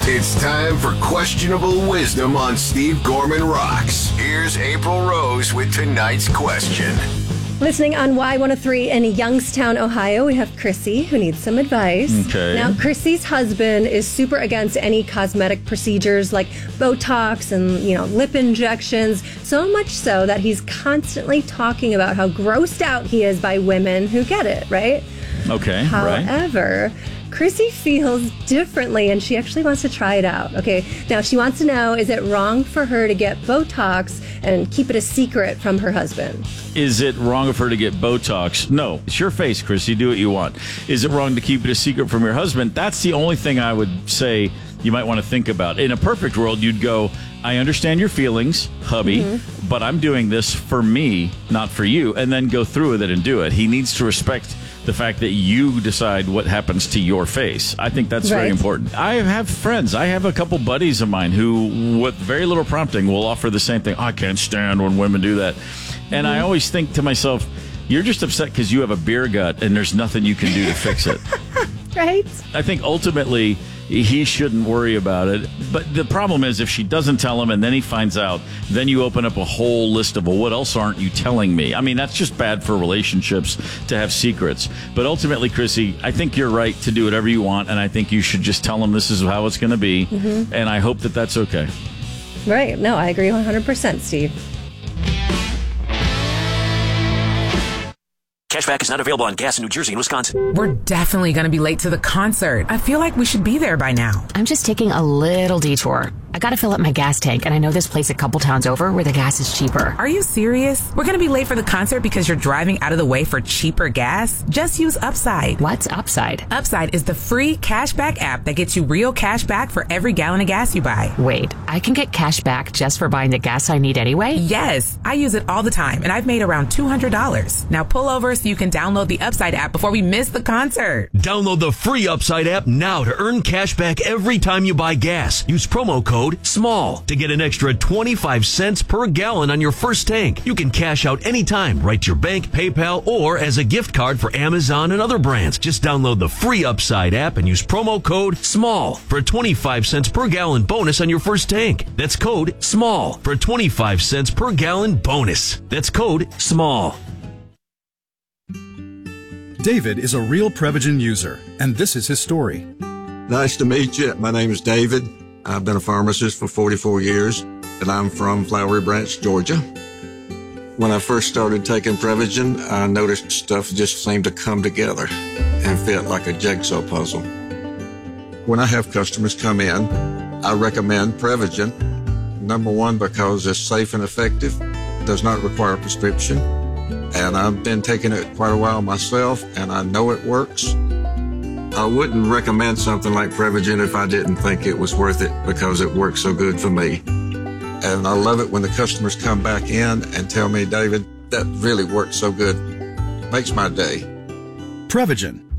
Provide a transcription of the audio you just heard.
It's time for Questionable Wisdom on Steve Gorman Rocks. Here's April Rose with tonight's question. Listening on Y103 in Youngstown, Ohio, we have Chrissy, who needs some advice. Okay. Now, Chrissy's husband is super against any cosmetic procedures like Botox and, lip injections, so much so that he's constantly talking about how grossed out he is by women who get it, right? Okay, However, Chrissy feels differently, and she actually wants to try it out. Okay, now she wants to know, is it wrong for her to get Botox and keep it a secret from her husband? Is it wrong of her to get Botox? No. It's your face, Chrissy. Do what you want. Is it wrong to keep it a secret from your husband? That's the only thing I would say you might want to think about. In a perfect world, you'd go, I understand your feelings, hubby, but I'm doing this for me, not for you, and then go through with it and do it. He needs to respect the fact that you decide what happens to your face. I think that's very important. I have friends. I have a couple buddies of mine who, with very little prompting, will offer the same thing. I can't stand when women do that. And I always think to myself, you're just upset because you have a beer gut and there's nothing you can do to fix it. Right? I think ultimately he shouldn't worry about it. But the problem is if she doesn't tell him and then he finds out, then you open up a whole list of, well, what else aren't you telling me? I mean, that's just bad for relationships to have secrets. But ultimately, Chrissy, I think you're right to do whatever you want, and I think you should just tell him this is how it's going to be. And I hope that that's okay. Right. No, I agree 100%, Steve. Cashback is not available on gas in New Jersey and Wisconsin. We're definitely going to be late to the concert. I feel like we should be there by now. I'm just taking a little detour. I got to fill up my gas tank, and I know this place a couple towns over where the gas is cheaper. Are you serious? We're going to be late for the concert because you're driving out of the way for cheaper gas? Just use Upside. What's Upside? Upside is the free cashback app that gets you real cash back for every gallon of gas you buy. Wait, I can get cash back just for buying the gas I need anyway? Yes, I use it all the time, and I've made around $200. Now pull over so you can download the Upside app before we miss the concert. Download the free Upside app now to earn cash back every time you buy gas. Use promo code SMALL to get an extra 25 cents per gallon on your first tank. You can cash out anytime, right to your bank, PayPal, or as a gift card for Amazon and other brands. Just download the free Upside app and use promo code SMALL for a 25 cents per gallon bonus on your first tank. That's code SMALL for a 25 cents per gallon bonus. That's code SMALL. David is a real Prevagen user, and this is his story. Nice to meet you. My name is David. I've been a pharmacist for 44 years, and I'm from Flowery Branch, Georgia. When I first started taking Prevagen, I noticed stuff just seemed to come together and fit like a jigsaw puzzle. When I have customers come in, I recommend Prevagen. Number one, because it's safe and effective, does not require a prescription, and I've been taking it quite a while myself, and I know it works. I wouldn't recommend something like Prevagen if I didn't think it was worth it because it works so good for me. And I love it when the customers come back in and tell me, David, that really worked so good. Makes my day. Prevagen.